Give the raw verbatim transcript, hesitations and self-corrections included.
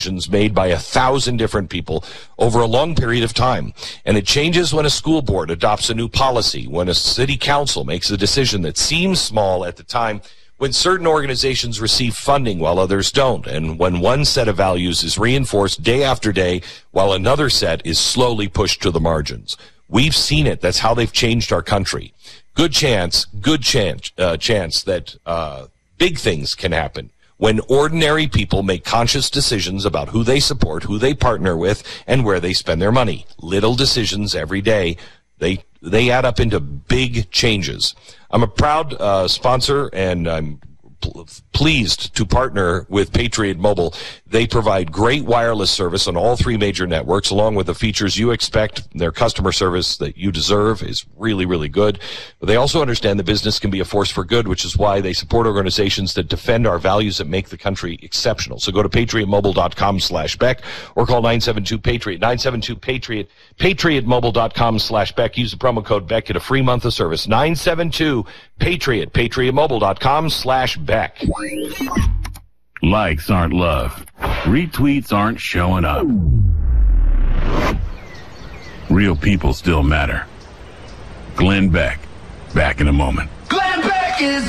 made by a thousand different people over a long period of time. And it changes when a school board adopts a new policy, when a city council makes a decision that seems small at the time, when certain organizations receive funding while others don't, and when one set of values is reinforced day after day while another set is slowly pushed to the margins. We've seen it. That's how they've changed our country. Good chance, good chance, uh, chance that uh, big things can happen when ordinary people make conscious decisions about who they support, who they partner with, and where they spend their money. Little decisions every day, they they add up into big changes. I'm a proud uh, sponsor, and I'm pl- pleased to partner with Patriot Mobile. They provide great wireless service on all three major networks, along with the features you expect. Their customer service that you deserve is really, really good. But they also understand that business can be a force for good, which is why they support organizations that defend our values that make the country exceptional. So go to patriotmobile.com slash Beck or call nine seven two Patriot, nine seven two Patriot, patriotmobile.com slash Beck. Use the promo code Beck, get a free month of service. nine seven two Patriot, patriotmobile.com slash Beck. Likes aren't love. Retweets aren't showing up. Real people still matter. Glenn Beck. Back in a moment. Glenn Beck is